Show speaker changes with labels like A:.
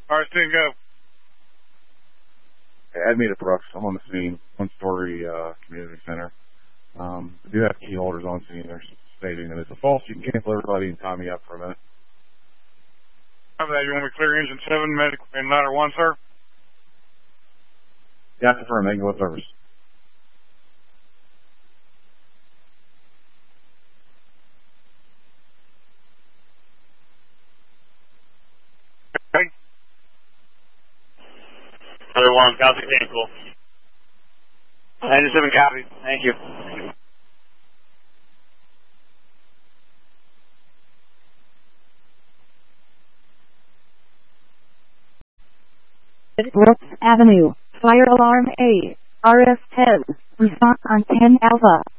A: All right, stand go.
B: Add me to Brooks. I'm on the scene. One-story community center. We do have key holders on scene. They're stating that it's a false. You can cancel everybody and tie me up for a minute.
A: After that, you want me to clear engine 7, medic, and ladder 1, sir?
B: Yeah, confirm. They can go with service.
A: Okay.
C: Ladder 1, copy, cancel.
D: Engine 7, copy. Thank you.
E: Brooks Avenue, fire alarm A, RF-10, response on 10 Alpha.